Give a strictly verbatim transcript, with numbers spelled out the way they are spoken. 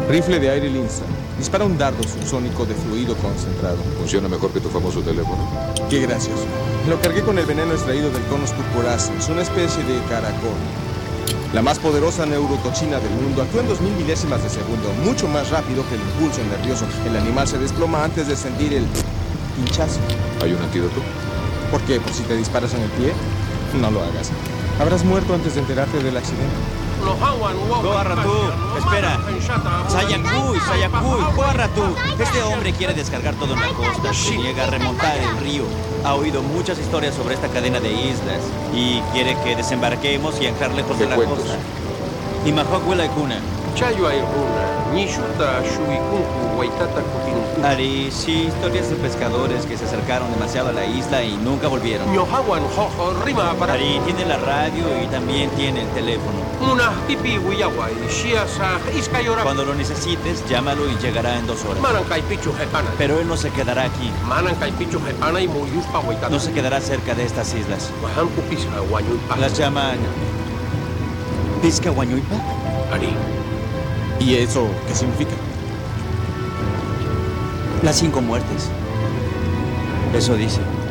Rifle de aire Linsa. Dispara un dardo subsónico de fluido concentrado. Funciona mejor que tu famoso teléfono. Qué gracioso. Lo cargué con el veneno extraído del Conus purpuraceus, una especie de caracol. La más poderosa neurotoxina del mundo actúa en dos mil milésimas de segundo, mucho más rápido que el impulso nervioso. El animal se desploma antes de sentir el pinchazo. ¿Hay un antídoto? ¿Por qué? ¿Por si te disparas en el pie? No lo hagas. Habrás muerto antes de enterarte del accidente. Corra tú, espera. Sayakui, Sayakui, corra tú. Este hombre quiere descargar todo en la costa. Se niega a remontar el río. Ha oído muchas historias sobre esta cadena de islas y quiere que desembarquemos y anclar lejos de la cuentos? costa. Y Kuna. Ari, sí, historias de pescadores que se acercaron demasiado a la isla y nunca volvieron. Ari tiene la radio y también tiene el teléfono. Cuando lo necesites, llámalo y llegará en dos horas. Pero él no se quedará aquí. No se quedará cerca de estas islas. Las llaman Pisca Guañuipa. Ari. ¿Y eso qué significa? Las cinco muertes. Eso dice.